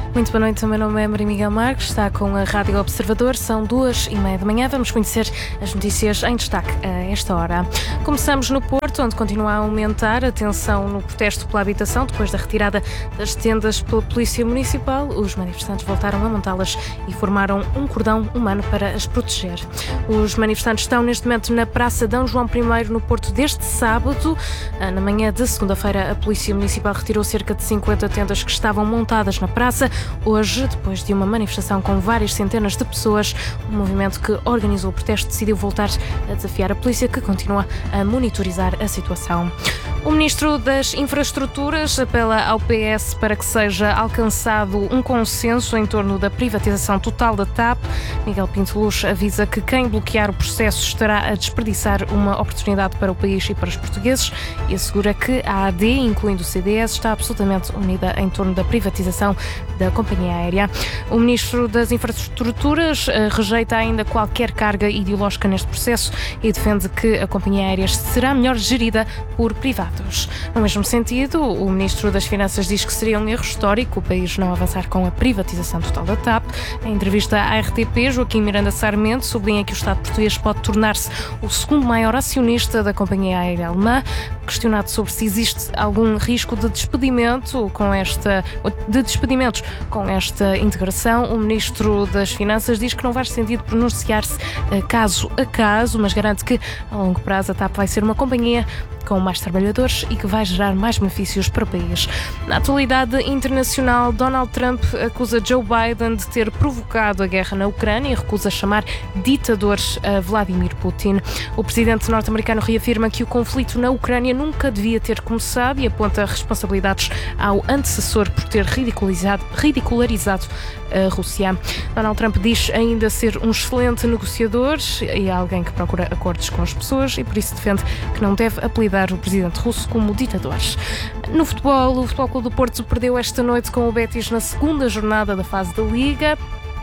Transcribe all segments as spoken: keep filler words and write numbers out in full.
Muito boa noite, o meu nome é Maria Miguel Marques, está com a Rádio Observador, são duas e meia da manhã, vamos conhecer as notícias em destaque a esta hora. Começamos no Porto, onde continua a aumentar a tensão no protesto pela habitação, depois da retirada das tendas pela Polícia Municipal. Os manifestantes voltaram a montá-las e formaram um cordão humano para as proteger. Os manifestantes estão neste momento na Praça D. João I no Porto desde sábado. Na manhã de segunda-feira, a Polícia Municipal retirou cerca de cinquenta tendas que estavam montadas na praça. Hoje, depois de uma manifestação com várias centenas de pessoas, o movimento que organizou o protesto decidiu voltar a desafiar a polícia, que continua a monitorizar a situação. O Ministro das Infraestruturas apela ao P S para que seja alcançado um consenso em torno da privatização total da T A P. Miguel Pinto Luz avisa que quem bloquear o processo estará a desperdiçar uma oportunidade para o país e para os portugueses e assegura que a A D, incluindo o C D S, está absolutamente unida em torno da privatização da companhia aérea. O Ministro das Infraestruturas uh, rejeita ainda qualquer carga ideológica neste processo e defende que a companhia aérea será melhor gerida por privados. No mesmo sentido, o Ministro das Finanças diz que seria um erro histórico o país não avançar com a privatização total da T A P. Em entrevista à R T P, Joaquim Miranda Sarmento sublinha que o Estado português pode tornar-se o segundo maior acionista da companhia aérea alemã. Questionado sobre se existe algum risco de despedimento com esta, de despedimentos com esta integração, o Ministro das Finanças diz que não faz sentido pronunciar-se caso a caso, mas garante que a longo prazo a T A P vai ser uma companhia com mais trabalhadores e que vai gerar mais benefícios para o país. Na atualidade internacional, Donald Trump acusa Joe Biden de ter provocado a guerra na Ucrânia e recusa chamar ditadores a Vladimir Putin. O presidente norte-americano reafirma que o conflito na Ucrânia nunca devia ter começado e aponta responsabilidades ao antecessor por ter ridicularizado, ridicularizado a Rússia. Donald Trump diz ainda ser um excelente negociador e alguém que procura acordos com as pessoas e por isso defende que não deve apelidar o presidente russo como ditador. No futebol, o Futebol Clube do Porto perdeu esta noite com o Betis na segunda jornada da fase da Liga.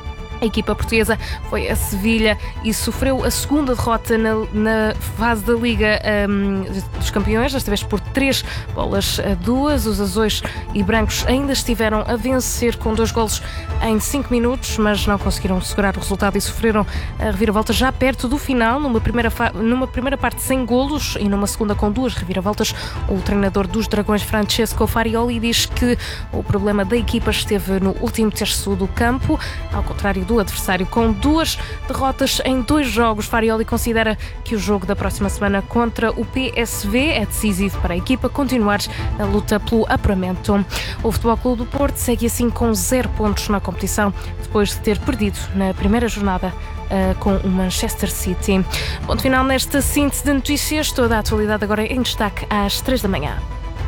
A equipa portuguesa foi a Sevilha e sofreu a segunda derrota na, na fase da Liga um, dos Campeões, desta vez por três bolas a duas. Os azuis e brancos ainda estiveram a vencer com dois golos em cinco minutos, mas não conseguiram segurar o resultado e sofreram a reviravolta já perto do final, numa primeira, fa- numa primeira parte sem golos e numa segunda com duas reviravoltas. O treinador dos Dragões, Francesco Farioli, diz que o problema da equipa esteve no último terço do campo, ao contrário do adversário. Com duas derrotas em dois jogos, Farioli considera que o jogo da próxima semana contra o P S V é decisivo para a equipa continuar a luta pelo apuramento. O Futebol Clube do Porto segue assim com zero pontos na competição, depois de ter perdido na primeira jornada Uh, com o Manchester City. Ponto final nesta síntese de notícias, toda a atualidade agora em destaque às três da manhã.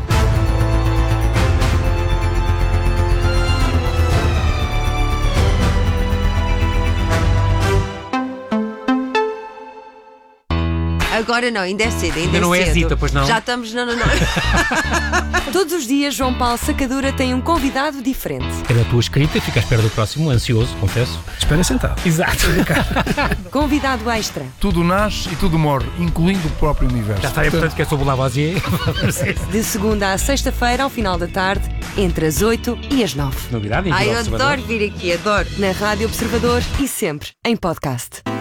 Agora não, ainda é cedo, ainda, Ainda é não cedo. é Zita, pois não? Já estamos, não, não, não. Todos os dias, João Paulo Sacadura tem um convidado diferente. É da tua escrita e fica à espera do próximo, ansioso, confesso. Espera sentado. Exato. Convidado extra. Tudo nasce e tudo morre, incluindo o próprio universo. Já sabem, portanto, que é sobre o Lavoisier. De segunda à sexta-feira, ao final da tarde, entre as oito e as nove. Novidade, Ai, eu Observador. adoro vir aqui, adoro. Na Rádio Observador e sempre em podcast.